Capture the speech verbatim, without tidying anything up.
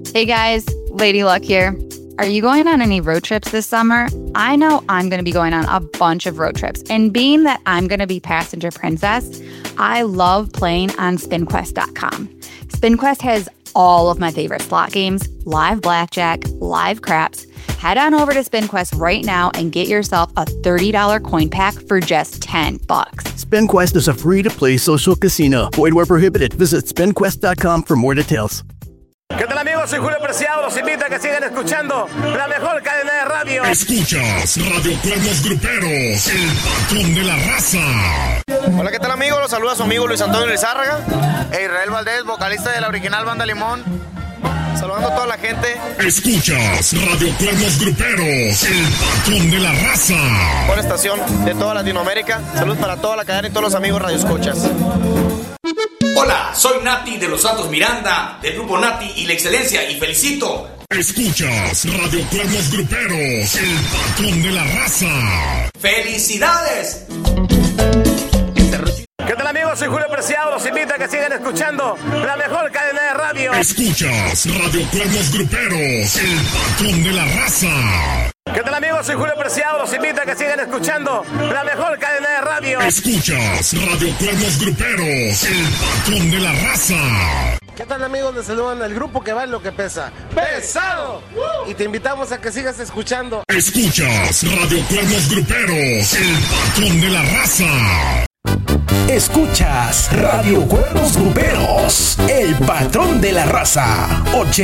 Hey guys, Lady Luck here. Are you going on any road trips this summer? I know I'm going to be going on a bunch of road trips, and being that I'm going to be passenger princess, I love playing on spin quest dot com. SpinQuest has all of my favorite slot games, live blackjack, live craps. Head on over to SpinQuest right now and get yourself a thirty dollars coin pack for just ten bucks. SpinQuest is a free-to-play social casino. Void where prohibited. Visit spin quest dot com for more details. ¿Qué tal, amigos? Soy Julio Preciado. Los invito a que sigan escuchando la mejor cadena de radio. Escuchas Radio Cuernos Gruperos, el patrón de la raza. Hola, ¿qué tal, amigos? Los saluda su amigo Luis Antonio Lizárraga e Israel Valdés, vocalista de la original Banda Limón. Saludando a toda la gente. Escuchas Radio Cuernos Gruperos, el patrón de la raza. Buena estación de toda Latinoamérica. Saludos para toda la cadena y todos los amigos radioescuchas. Hola, soy Nati de Los Santos Miranda, del grupo Nati y la Excelencia, y felicito. Escuchas Radio Cuernos Gruperos, el patrón de la raza. ¡Felicidades! ¿Qué tal, amigos? Soy Julio Preciado. Los invito a que sigan escuchando la mejor cadena de radio. Escuchas Radio Cuernos Gruperos, el patrón de la raza. ¿Qué tal, amigos? Soy Julio Preciado. Los invito a que sigan escuchando la mejor cadena de radio. Escuchas Radio Cuernos Gruperos, el patrón de la raza. ¿Qué tal, amigos? Les saludan el grupo que vale lo que pesa. ¡Pesado! Y te invitamos a que sigas escuchando. Escuchas Radio Cuernos Gruperos, el patrón de la raza. Escuchas Radio Cuernos Gruperos, el patrón de la raza.